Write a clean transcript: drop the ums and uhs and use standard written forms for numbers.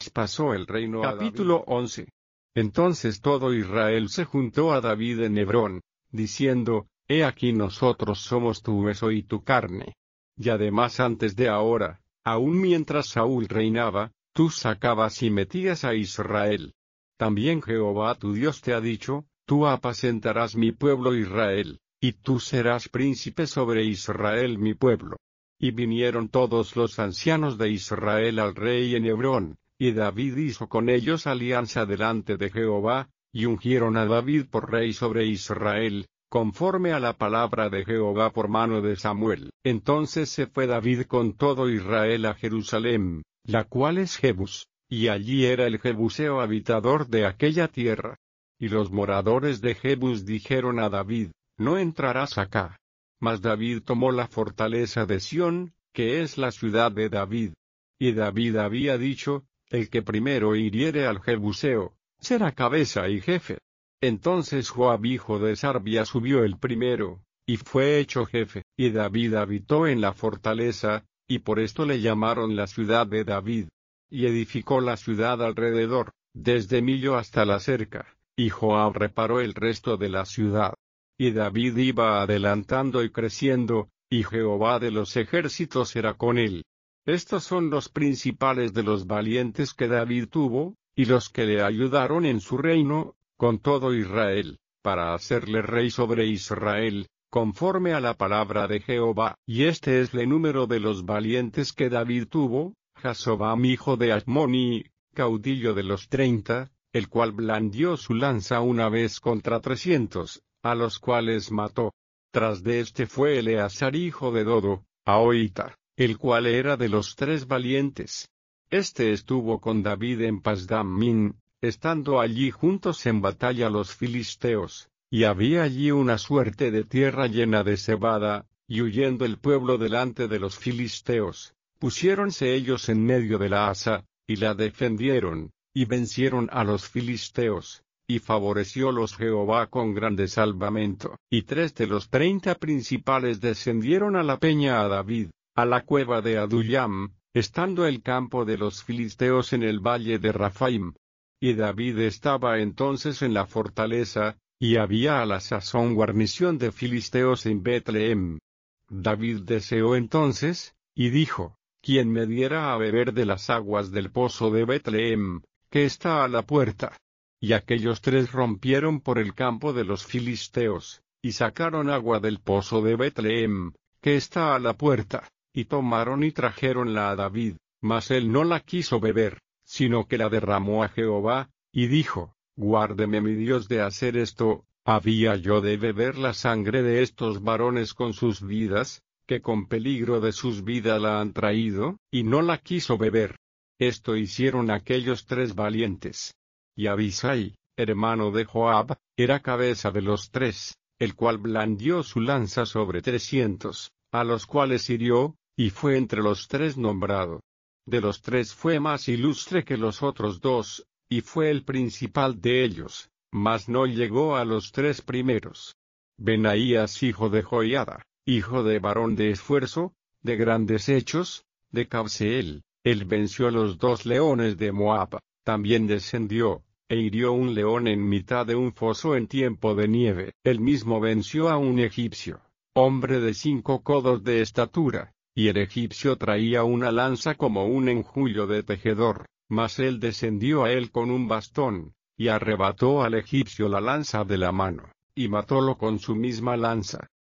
traspasó el reino a David. Capítulo 11. Entonces todo Israel se juntó a David en Hebrón, diciendo, He aquí nosotros somos tu hueso y tu carne. Y además antes de ahora, aun mientras Saúl reinaba, tú sacabas y metías a Israel. También Jehová tu Dios te ha dicho, tú apacentarás mi pueblo Israel, y tú serás príncipe sobre Israel mi pueblo. Y vinieron todos los ancianos de Israel al rey en Hebrón, y David hizo con ellos alianza delante de Jehová, y ungieron a David por rey sobre Israel, conforme a la palabra de Jehová por mano de Samuel. Entonces se fue David con todo Israel a Jerusalén, la cual es Jebus, y allí era el jebuseo habitador de aquella tierra. Y los moradores de Jebus dijeron a David, No entrarás acá. Mas David tomó la fortaleza de Sión, que es la ciudad de David. Y David había dicho, El que primero hiriere al jebuseo, será cabeza y jefe. Entonces Joab hijo de Sarvia subió el primero, y fue hecho jefe. Y David habitó en la fortaleza, y por esto le llamaron la ciudad de David. Y edificó la ciudad alrededor, desde Millo hasta la cerca, y Joab reparó el resto de la ciudad. Y David iba adelantando y creciendo, y Jehová de los ejércitos era con él. Estos son los principales de los valientes que David tuvo, y los que le ayudaron en su reino, con todo Israel, para hacerle rey sobre Israel, conforme a la palabra de Jehová. Y este es el número de los valientes que David tuvo: Jasobam hijo de Asmoni, caudillo de los 30, el cual blandió su lanza una vez contra 300, a los cuales mató. Tras de este fue Eleazar hijo de Dodo, Ahoita, el cual era de los 3 valientes. Este estuvo con David en Pasdammim, estando allí juntos en batalla los filisteos, y había allí una suerte de tierra llena de cebada, y huyendo el pueblo delante de los filisteos, pusiéronse ellos en medio de la asa, y la defendieron, y vencieron a los filisteos, y favoreciólos Jehová con grande salvamento. Y 3 de los 30 principales descendieron a la peña a David, a la cueva de Adullam, estando el campo de los filisteos en el valle de Rafaim. Y David estaba entonces en la fortaleza, y había a la sazón guarnición de filisteos en Betlehem. David deseó entonces, y dijo, ¿quién me diera a beber de las aguas del pozo de Betlehem, que está a la puerta? Y aquellos 3 rompieron por el campo de los filisteos, y sacaron agua del pozo de Betlehem, que está a la puerta, y tomaron y trajeronla a David, mas él no la quiso beber, sino que la derramó a Jehová, y dijo, Guárdeme mi Dios de hacer esto. ¿Había yo de beber la sangre de estos varones con sus vidas, que con peligro de sus vidas la han traído? Y no la quiso beber. Esto hicieron aquellos 3 valientes. Y Abisai, hermano de Joab, era cabeza de los 3, el cual blandió su lanza sobre 300, a los cuales hirió, y fue entre los 3 nombrado. De los 3 fue más ilustre que los otros 2, y fue el principal de ellos, mas no llegó a los 3 primeros. Benaías hijo de Joiada, hijo de varón de esfuerzo, de grandes hechos, de Cabseel, él venció los 2 leones de Moab, también descendió, e hirió un león en mitad de un foso en tiempo de nieve. Él mismo venció a un egipcio, hombre de 5 codos de estatura, y el egipcio traía una lanza como un enjullo de tejedor, mas él descendió a él con un bastón, y arrebató al egipcio la lanza de la mano, y matólo con su misma lanza.